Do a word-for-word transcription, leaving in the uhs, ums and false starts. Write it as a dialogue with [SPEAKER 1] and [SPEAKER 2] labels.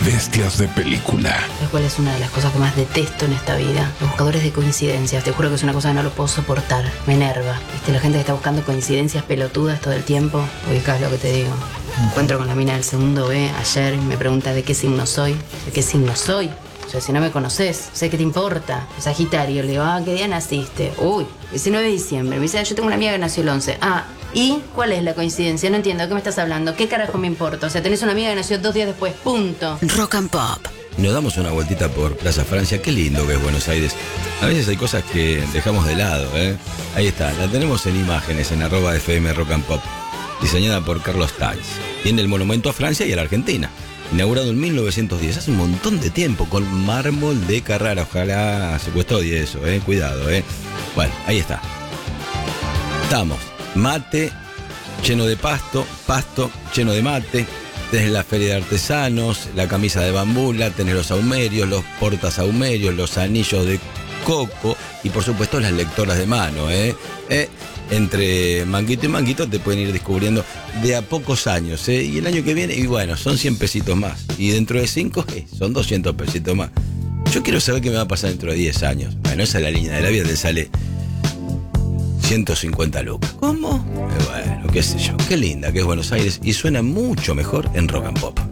[SPEAKER 1] Bestias de película.
[SPEAKER 2] ¿Sabes cuál es una de las cosas que más detesto en esta vida? Los buscadores de coincidencias. Te juro que es una cosa que no lo puedo soportar. Me enerva. ¿Viste? La gente que está buscando coincidencias pelotudas todo el tiempo. Ubicás lo que te digo. Me encuentro con la mina del segundo B ayer y me pregunta de qué signo soy. ¿De qué signo soy? Yo, si no me conoces, sé qué te importa. Sagitario. Le digo, ah, ¿qué día naciste? Uy, diecinueve de diciembre. Me dice, ah, yo tengo una amiga que nació el once. Ah, ¿y cuál es la coincidencia? No entiendo, ¿de qué me estás hablando? ¿Qué carajo me importa? O sea, tenés una amiga que nació dos días después, punto.
[SPEAKER 3] Rock and Pop.
[SPEAKER 4] Nos damos una vueltita por Plaza Francia. Qué lindo que es Buenos Aires. A veces hay cosas que dejamos de lado, ¿eh? Ahí está, la tenemos en imágenes en arroba F M Rock and Pop. Diseñada por Carlos Taiz. Tiene el monumento a Francia y a la Argentina. Inaugurado en mil novecientos diez, hace un montón de tiempo, con mármol de Carrara. Ojalá se custodie eso, ¿eh? Cuidado, ¿eh? Bueno, ahí está. Estamos. Mate lleno de pasto, pasto lleno de mate. Tenés la feria de artesanos, la camisa de bambula, tenés los saumerios, los portasaumerios, los anillos de coco y por supuesto las lectoras de mano, ¿eh? ¿Eh? Entre manguito y manguito te pueden ir descubriendo de a pocos años, ¿eh? Y el año que viene, y bueno, son cien pesitos más. Y dentro de cinco, eh, son doscientos pesitos más. Yo quiero saber qué me va a pasar dentro de diez años. Bueno, esa es la línea de la vida, te sale ciento cincuenta lucas. ¿Cómo? Eh, bueno, qué sé yo. Qué linda que es Buenos Aires y suena mucho mejor en Rock and Pop.